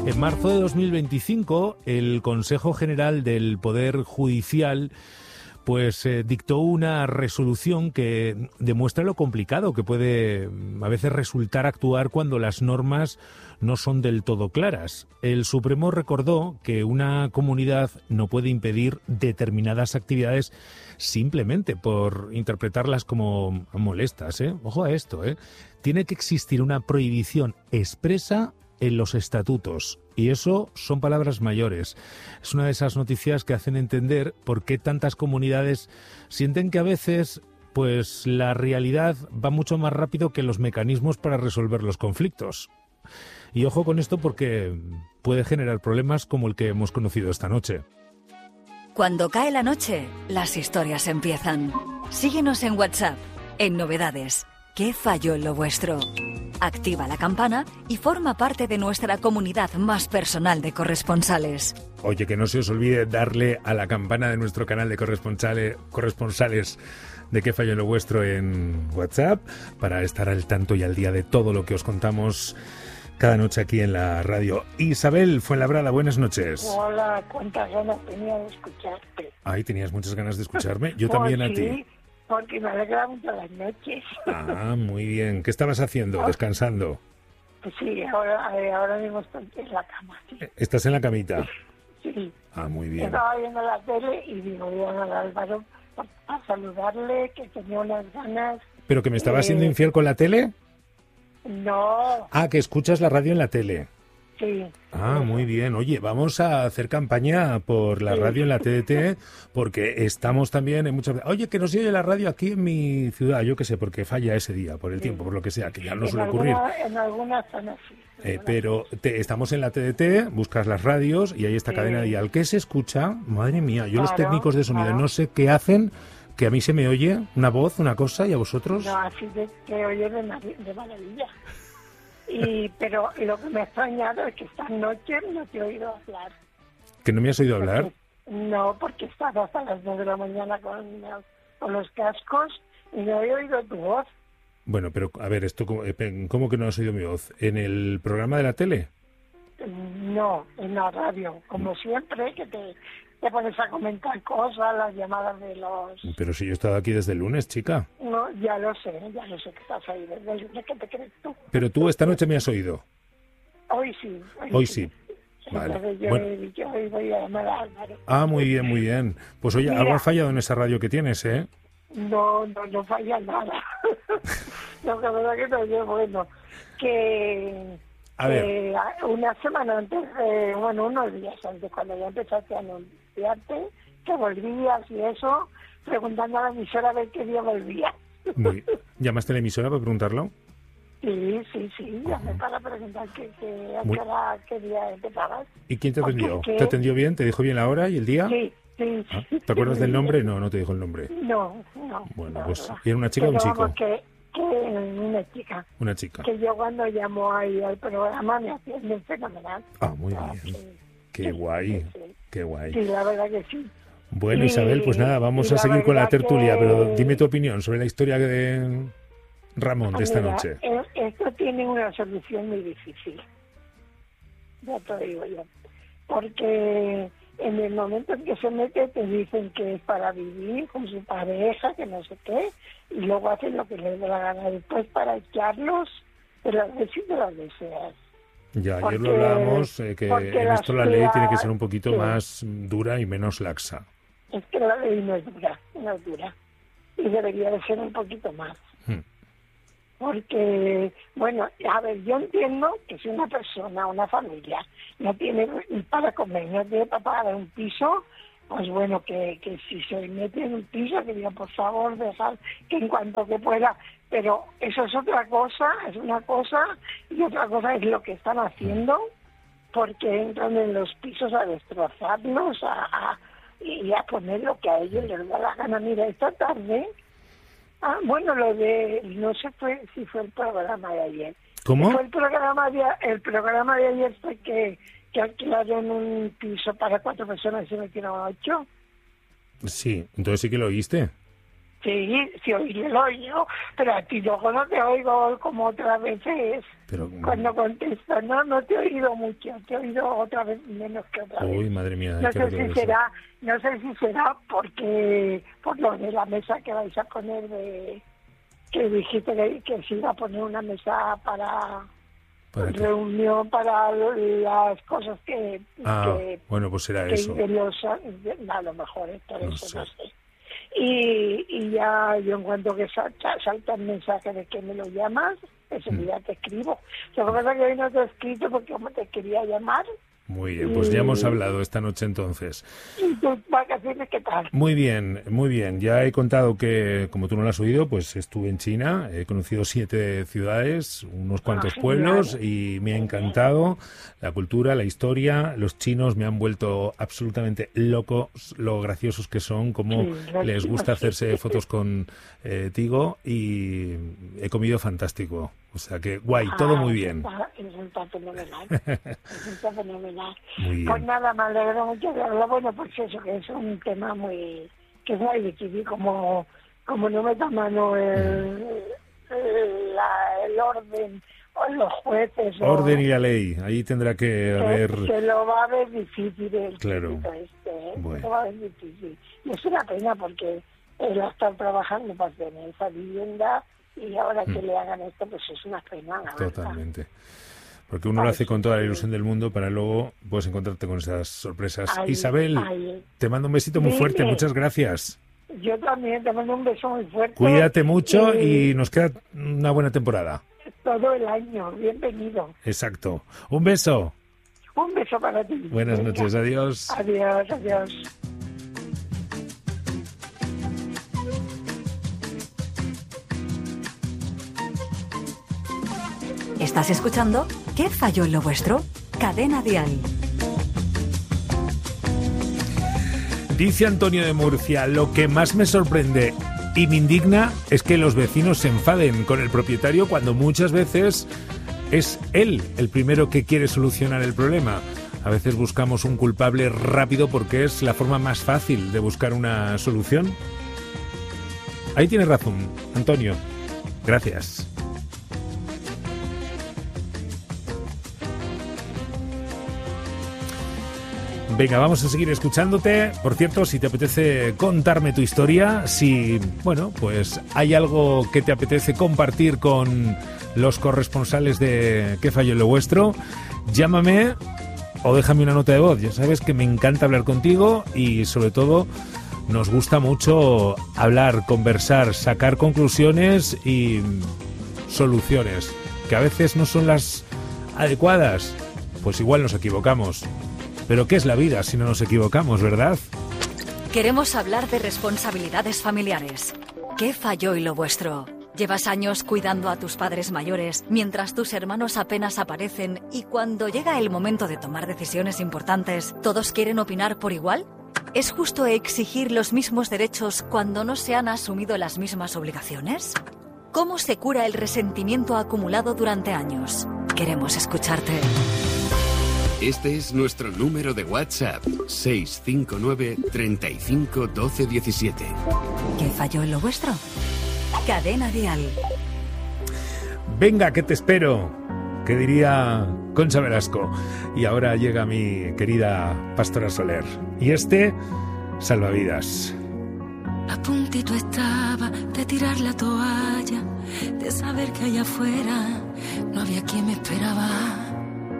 En marzo de 2025, el Consejo General del Poder Judicial dictó una resolución que demuestra lo complicado que puede a veces resultar actuar cuando las normas no son del todo claras. El Supremo recordó que una comunidad no puede impedir determinadas actividades simplemente por interpretarlas como molestas, ¿eh? Ojo a esto, ¿eh? Tiene que existir una prohibición expresa en los estatutos. Y eso son palabras mayores. Es una de esas noticias que hacen entender por qué tantas comunidades sienten que a veces la realidad va mucho más rápido que los mecanismos para resolver los conflictos. Y ojo con esto porque puede generar problemas como el que hemos conocido esta noche. Cuando cae la noche, las historias empiezan. Síguenos en WhatsApp, en Novedades. ¿Qué falló en lo vuestro? Activa la campana y forma parte de nuestra comunidad más personal de corresponsales. Oye, que no se os olvide darle a la campana de nuestro canal de corresponsales de Qué falló en lo vuestro en WhatsApp para estar al tanto y al día de todo lo que os contamos cada noche aquí en la radio. Isabel Fuenlabrada, buenas noches. Hola, cuántas ganas tenía de escucharte. Ay, ¿tenías muchas ganas de escucharme? Yo también a ti. Porque me alegra mucho las noches. Ah, muy bien. ¿Qué estabas haciendo? ¿Descansando? Pues sí, ahora mismo estoy en la cama. ¿Sí? ¿Estás en la camita? Sí. Ah, muy bien. Estaba viendo la tele y digo, voy a llamar a Álvaro a saludarle, que tenía unas ganas. ¿Pero que me estabas siendo infiel con la tele? No. Ah, que escuchas la radio en la tele. Sí. Ah, muy bien. Oye, vamos a hacer campaña por la radio en la TDT, porque estamos también en muchas... Oye, que no se oye la radio aquí en mi ciudad, yo qué sé, porque falla ese día, por el tiempo, por lo que sea, que ya no suele ocurrir. En algunas zonas sí. Pero estamos en la TDT, buscas las radios y hay esta cadena dial que se escucha. Madre mía, yo los técnicos de sonido no sé qué hacen, que a mí se me oye una voz, una cosa, y a vosotros... No, así te oye de maravilla. Pero lo que me ha extrañado es que esta noche no te he oído hablar. ¿Que no me has oído hablar? No, porque estaba hasta las 2 de la mañana con los cascos y no he oído tu voz. Bueno, pero a ver, ¿cómo que no has oído mi voz? ¿En el programa de la tele? No, en la radio, como siempre, que te pones a comentar cosas, las llamadas de los... Pero si yo he estado aquí desde el lunes, chica. No, ya lo sé que estás ahí desde el lunes, ¿qué te crees tú? Pero tú esta noche me has oído. Hoy sí. Hoy sí. Vale. Entonces yo hoy voy a llamar a Álvaro. Ah, muy bien, muy bien. Pues oye, algo ha fallado en esa radio que tienes, ¿eh? No falla nada. No, la verdad que no es bueno. Que... A ver. Una semana antes, unos días antes, cuando ya empezaste a anunciarte que volvías y eso, preguntando a la emisora a ver qué día volvías. ¿Llamaste a la emisora para preguntarlo? Sí, llamé para preguntar qué día empezabas. ¿Y quién te atendió? ¿Te atendió bien? ¿Te dijo bien la hora y el día? Sí. ¿Ah? ¿Te acuerdas del nombre? No te dijo el nombre. No. Bueno, pues, ¿y era una chica o un chico? Una chica. Que yo cuando llamo ahí al programa me atienden fenomenal. Ah, muy bien. Qué guay. Qué guay. Sí, la verdad que sí. Bueno, Isabel, pues nada, vamos a seguir con la tertulia, pero dime tu opinión sobre la historia de Ramón de esta noche. Esto tiene una solución muy difícil. Ya te digo yo. Porque en el momento en que se mete te dicen que es para vivir con su pareja, que no sé qué, y luego hacen lo que les dé la gana después para echarlos, pero a ver si te lo deseas. Ya, ayer lo hablábamos, que en esto la ley tiene que ser un poquito más dura y menos laxa. Es que la ley no es dura, y debería de ser un poquito más. Porque, bueno, a ver, yo entiendo que si una persona, una familia, no tiene para comer, no tiene para pagar un piso, pues bueno, que si se mete en un piso, que diga, por favor, dejar que en cuanto que pueda. Pero eso es otra cosa, es una cosa, y otra cosa es lo que están haciendo, porque entran en los pisos a destrozarlos, y a poner lo que a ellos les da la gana. Mira, esta tarde... bueno, no sé si fue el programa de ayer. ¿Cómo? Fue el programa de ayer fue que alquilaron un piso para 4 personas y se metieron 8. Sí, entonces sí que lo oíste. Sí, oírlo yo, pero a ti luego no te oigo como otras veces. Pero, cuando contesto, no te he oído mucho, te he oído otra vez menos que otra vez. Uy, madre mía. No sé si será porque por lo de la mesa que vais a poner, que dijiste que se iba a poner una mesa para reunión, para las cosas que bueno, pues será eso. A lo mejor es por eso, no sé. Y ya yo en cuanto que salta el mensaje de que me lo llamas, enseguida te escribo. Lo que pasa es que hoy no te he escrito porque como te quería llamar. Muy bien, pues ya hemos hablado esta noche entonces. ¿Y tus vacaciones qué tal? Muy bien, muy bien. Ya he contado que, como tú no lo has oído, pues estuve en China, he conocido 7 ciudades, unos cuantos pueblos y me ha encantado la cultura, la historia. Los chinos me han vuelto absolutamente locos, lo graciosos que son, cómo les gusta hacerse fotos con Tigo, y he comido fantástico. O sea que guay, todo muy bien. Está fenomenal. Está fenomenal. Pues nada, me alegro mucho de hablar. Bueno, pues eso, que es un tema que es muy difícil, como no meta mano el orden o los jueces. Orden y la ley, ahí tendrá que haber... Se lo va a ver difícil claro. Bueno. Se lo va a ver difícil. Y es una pena porque él ha estado trabajando para tener esa vivienda y ahora que le hagan esto, pues es una pena. Totalmente. Porque uno lo hace con toda la ilusión del mundo para luego puedes encontrarte con esas sorpresas. Isabel, te mando un besito muy fuerte, muchas gracias. Yo también te mando un beso muy fuerte. Cuídate mucho y nos queda una buena temporada. Todo el año, bienvenido. Exacto. Un beso. Un beso para ti. Buenas noches, adiós. Adiós. ¿Estás escuchando ¿Qué falló en lo vuestro? Cadena Dial. Dice Antonio de Murcia, lo que más me sorprende y me indigna es que los vecinos se enfaden con el propietario cuando muchas veces es él el primero que quiere solucionar el problema. A veces buscamos un culpable rápido porque es la forma más fácil de buscar una solución. Ahí tienes razón, Antonio. Gracias. Venga, vamos a seguir escuchándote. Por cierto, si te apetece contarme tu historia, si, bueno, pues hay algo que te apetece compartir con los corresponsales de ¿Qué falló en lo vuestro? Llámame o déjame una nota de voz. Ya sabes que me encanta hablar contigo y, sobre todo, nos gusta mucho hablar, conversar, sacar conclusiones y soluciones, que a veces no son las adecuadas. Pues igual nos equivocamos. Pero ¿qué es la vida si no nos equivocamos, verdad? Queremos hablar de responsabilidades familiares. ¿Qué falló en lo vuestro? ¿Llevas años cuidando a tus padres mayores mientras tus hermanos apenas aparecen y cuando llega el momento de tomar decisiones importantes, todos quieren opinar por igual? ¿Es justo exigir los mismos derechos cuando no se han asumido las mismas obligaciones? ¿Cómo se cura el resentimiento acumulado durante años? Queremos escucharte. Este es nuestro número de WhatsApp, 659 35 12 17. ¿Qué falló en lo vuestro? Cadena Dial. Venga, que te espero, que diría Concha Velasco. Y ahora llega mi querida Pastora Soler. Y salvavidas. A puntito estaba de tirar la toalla, de saber que allá afuera no había quien me esperaba.